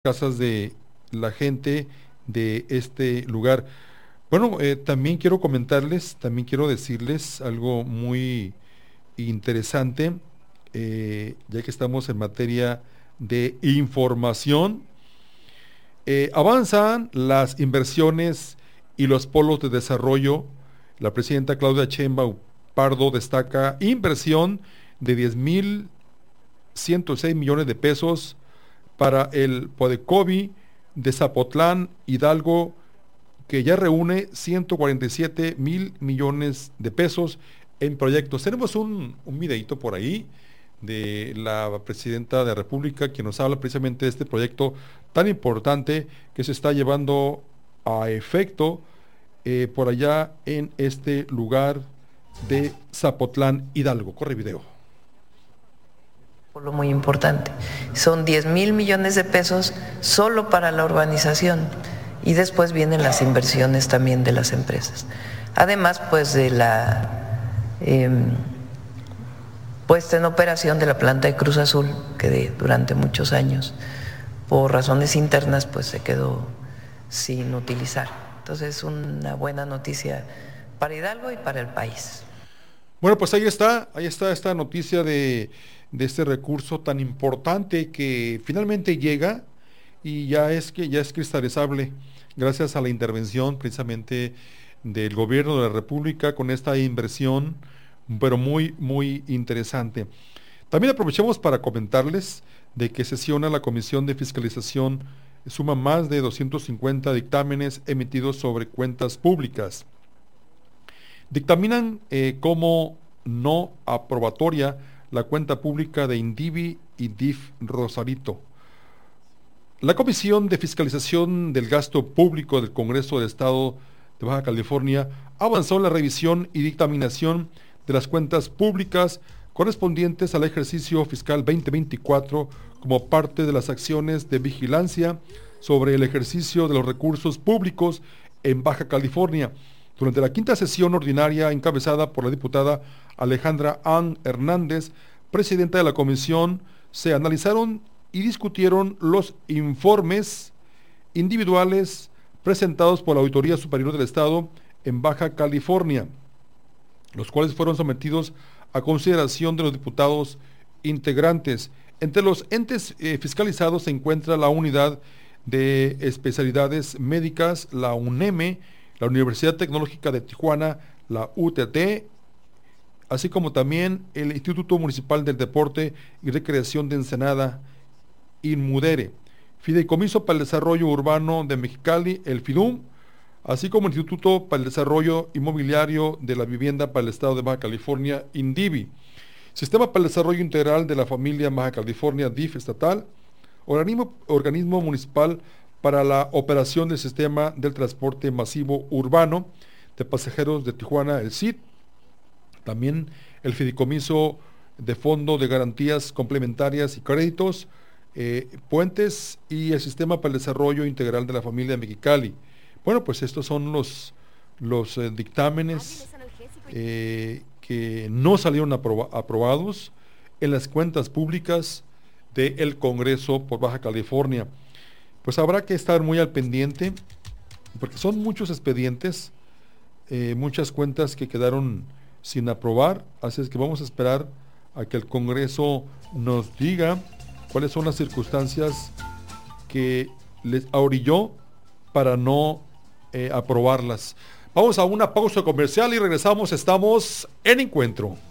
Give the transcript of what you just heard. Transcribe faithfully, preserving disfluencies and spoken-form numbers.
casas de la gente de este lugar. Bueno, eh, también quiero comentarles, también quiero decirles algo muy interesante, eh, ya que estamos en materia de información. Eh, avanzan las inversiones y los polos de desarrollo. La presidenta Claudia Sheinbaum Pardo destaca inversión de diez mil ciento seis millones de pesos para el Podecovi de Zapotlán, Hidalgo, que ya reúne ciento cuarenta y siete mil millones de pesos en proyectos. Tenemos un, un videito por ahí de la presidenta de la República que nos habla precisamente de este proyecto tan importante que se está llevando a efecto eh, por allá en este lugar de Zapotlán, Hidalgo. Corre video. Muy importante. Son diez mil millones de pesos solo para la urbanización y después vienen las inversiones también de las empresas. Además, pues de la eh, puesta en operación de la planta de Cruz Azul, que de, durante muchos años, por razones internas, pues se quedó sin utilizar. Entonces, una buena noticia para Hidalgo y para el país. Bueno, pues ahí está, ahí está esta noticia de, de este recurso tan importante que finalmente llega y ya es que ya es cristalizable gracias a la intervención precisamente del gobierno de la República con esta inversión, pero muy, muy interesante. También aprovechemos para comentarles de que sesiona la Comisión de Fiscalización, suma más de doscientos cincuenta dictámenes emitidos sobre cuentas públicas. Dictaminan eh, como no aprobatoria la cuenta pública de Indivi y D I F Rosarito. La Comisión de Fiscalización del Gasto Público del Congreso del Estado de Baja California avanzó en la revisión y dictaminación de las cuentas públicas correspondientes al ejercicio fiscal veinte veinticuatro como parte de las acciones de vigilancia sobre el ejercicio de los recursos públicos en Baja California. Durante la quinta sesión ordinaria encabezada por la diputada Alejandra Ann Hernández, presidenta de la comisión, se analizaron y discutieron los informes individuales presentados por la Auditoría Superior del Estado en Baja California, los cuales fueron sometidos a consideración de los diputados integrantes. Entre los entes eh, fiscalizados se encuentra la Unidad de Especialidades Médicas, la UNEME, la Universidad Tecnológica de Tijuana, la U T T, así como también el Instituto Municipal del Deporte y Recreación de Ensenada, INMUDERE, Fideicomiso para el Desarrollo Urbano de Mexicali, el FIDUM, así como el Instituto para el Desarrollo Inmobiliario de la Vivienda para el Estado de Baja California, INDIVI, Sistema para el Desarrollo Integral de la Familia Baja California, D I F estatal, organismo, organismo municipal para la operación del Sistema del Transporte Masivo Urbano de Pasajeros de Tijuana, el C I T, también el Fideicomiso de Fondo de Garantías Complementarias y Créditos, eh, Puentes y el Sistema para el Desarrollo Integral de la Familia Mexicali. Bueno, pues estos son los, los eh, dictámenes eh, que no salieron aproba aprobados en las cuentas públicas del Congreso por Baja California. Pues habrá que estar muy al pendiente, porque son muchos expedientes, eh, muchas cuentas que quedaron sin aprobar, así es que vamos a esperar a que el Congreso nos diga cuáles son las circunstancias que les orilló para no eh, aprobarlas. Vamos a una pausa comercial y regresamos, estamos en Encuentro.